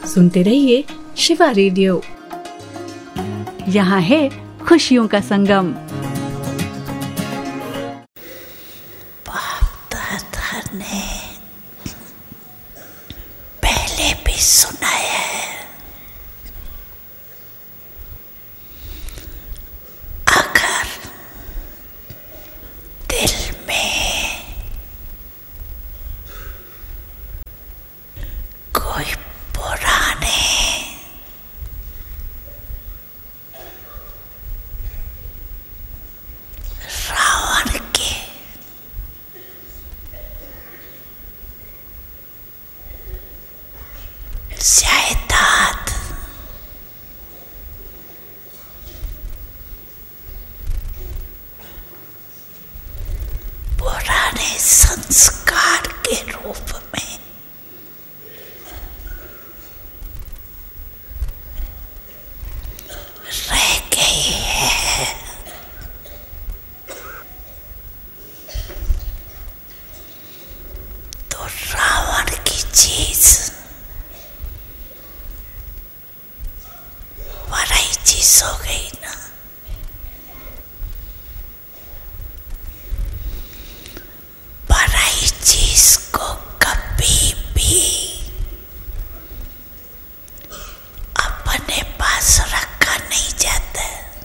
सुनते रहिए शिवा रेडियो। यहाँ है खुशियों का संगम। बाप दादा ने पहले भी सुनाया है, अगर दिल में कोई पुराने रावण के जायदाद पुराने संस्कार के रूप में रह गई है, तो रावण की चीज बड़ी चीज हो गई ना। बड़ी चीज को कभी भी अपने पास रखा नहीं जाता।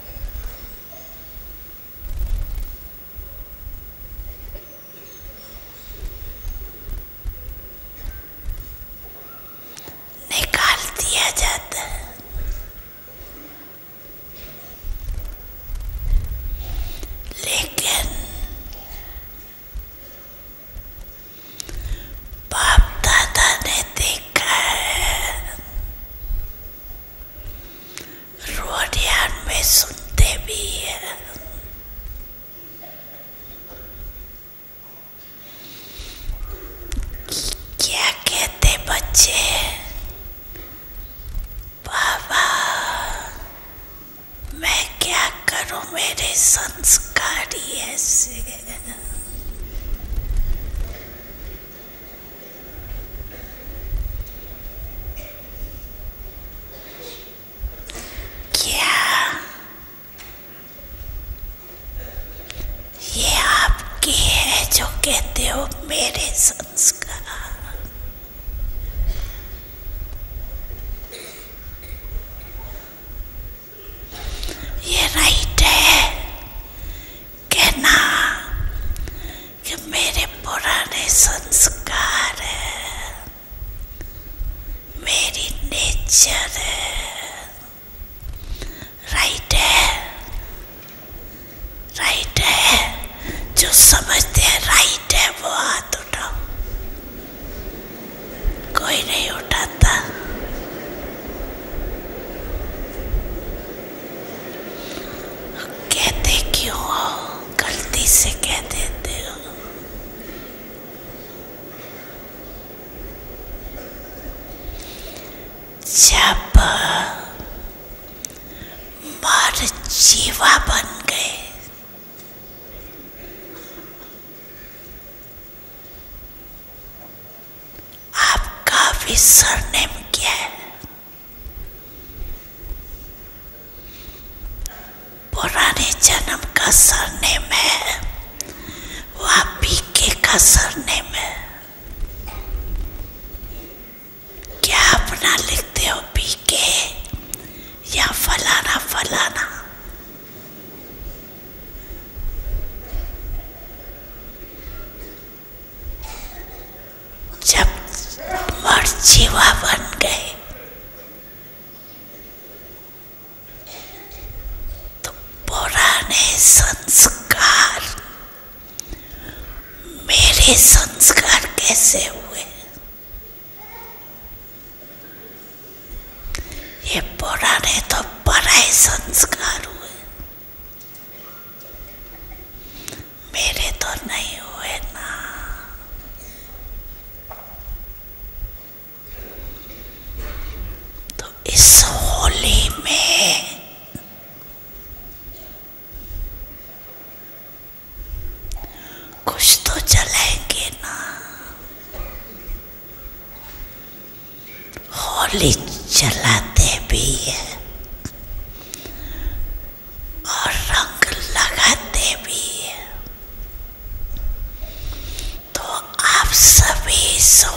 निकाल दिया जाता है। लेकिन बाप दादा ने देखा है, रोडियान में सुनते भी है, क्या कहते बच्चे, बाबा मैं क्या करूं, मेरे संस्कार ही ऐसे। क्या ये आपकी है जो कहते हो मेरे संस्कार? ये राइट है कहना कि मेरे पुराने संस्कार है, मेरी नेचर है, राइट है, राइट है। जो समझते हैं राइट है वो हाथ उठाओ। कोई नहीं उठाता। कहते क्यों हो? गलती से कह देते हो। जब मर जीवा बन गए, आपका भी सरनेम क्या है? पुराने जन्म का सरनेम है, वापी का सरनेम है। क्या अपना लिखते हो पीके या फलाना फलाना? जब मर्जीवा बन गए तो पुराने संस्कार मेरे संस्कार कैसे हुए? ये पुराने तो पराए संस्कार हुए, मेरे तो नहीं हुए ना। तो इस होली में कुछ तो जलाएंगे ना। गोली चलाते भी हैं और रंग लगाते भी हैं। तो आप सभी